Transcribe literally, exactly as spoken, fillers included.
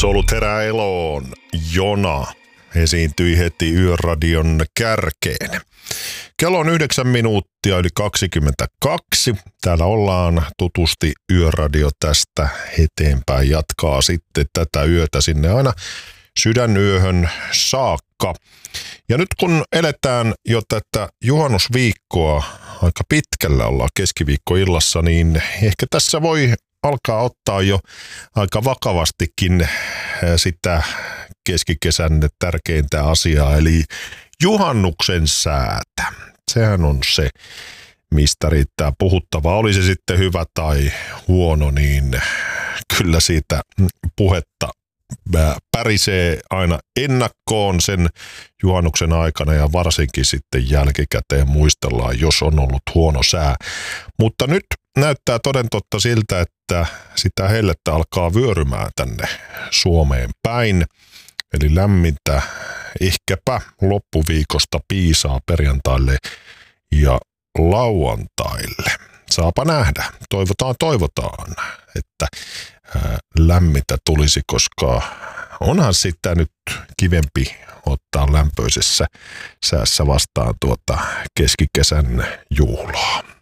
Solut herää eloon. Jona esiintyi heti Yöradion kärkeen. Kello on yhdeksän minuuttia yli kaksikymmentäkaksi. Täällä ollaan tutusti. Yöradio tästä eteenpäin jatkaa sitten tätä yötä sinne aina sydänyöhön saakka. Ja nyt kun eletään jo tätä juhannusviikkoa, aika pitkällä ollaan keskiviikkoillassa, niin ehkä tässä voi alkaa ottaa jo aika vakavastikin sitä keskikesän tärkeintä asiaa, eli juhannuksen säätä. Sehän on se, mistä riittää puhuttavaa. Oli se sitten hyvä tai huono, niin kyllä siitä puhetta pärisee aina ennakkoon sen juhannuksen aikana ja varsinkin sitten jälkikäteen muistellaan, jos on ollut huono sää. Mutta nyt näyttää toden totta siltä, että sitä hellettä alkaa vyörymään tänne Suomeen päin. Eli lämmintä ehkäpä loppuviikosta piisaa perjantaille ja lauantaille. Saapa nähdä. Toivotaan, toivotaan, että ää, lämmintä tulisi, koska onhan sitä nyt kivempi ottaa lämpöisessä säässä vastaan tuota keskikesän juhlaa.